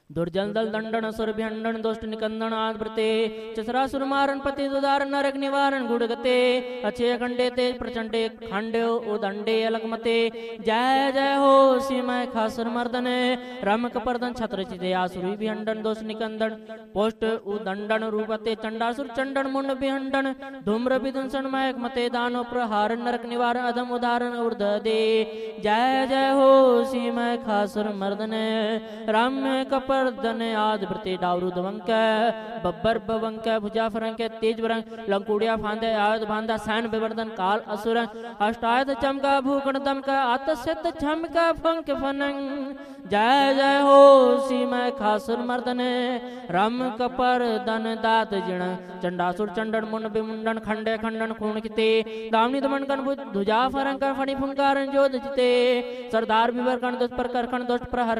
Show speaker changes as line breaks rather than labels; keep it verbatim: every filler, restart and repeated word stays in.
दुर्जल दल दंडन असुर भिंडन दुष्ट निकंदन आद प्रते चसरासुर मारन पति दुदारन नरक निवारण गुड़गते अच्छे खंडे तेज प्रचंडे खंडे उदंडे अलगमते जय जय हो सीमय खासर मर्दन रम कपर्दन छत्र चिते आसुरी भिंडन दुष्ट निकंदन पोष्ट उदंडन रूपते चंडासुर चंडन मुंड भिंडन धूम्र विदंसन मयक मते दानो प्रहार नरक निवारण अधम उदाहरण उर्ध दे जय जय हो सीमय खासर मर्दन राम कपर दन आद प्रति डावरू दवंक बब्बर बवंक भुजा फरंक तेज वरंक लंकुड़िया फांदे आयुध बांधा सैन विवर्धन काल असुर अष्टायत चमका भूखण दमका आतस्यत चमका फंक फनंग जय जय हो सीमय खासुर मर्दन रम कपर दन दात जिण चंडासुर चंडन मुंड बिमुंडन खंडे खंडन खून किते दामनी दमन कन भुजा फरंक फणी फुंकारन जोध चिते सरदार विवर कण दुष्ट पर कर कण दुष्ट प्रहर